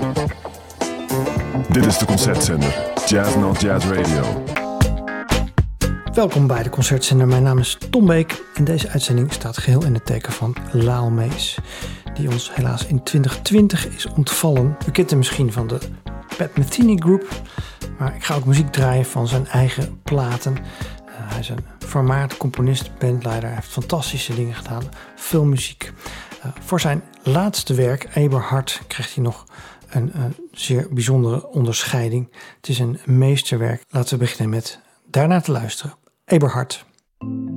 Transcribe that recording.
Dit is de Concertzender, Jazz Not Jazz Radio. Welkom bij de Concertzender. Mijn naam is Tom Beek en deze uitzending staat geheel in het teken van Lyle Mays, die ons helaas in 2020 is ontvallen. U kent hem misschien van de Pat Metheny Group, maar ik ga ook muziek draaien van zijn eigen platen. Hij is een vermaard componist, bandleider. Hij heeft fantastische dingen gedaan, veel muziek. Voor zijn laatste werk, Eberhard, kreeg hij nog een zeer bijzondere onderscheiding. Het is een meesterwerk. Laten we beginnen met daarna te luisteren. Eberhard.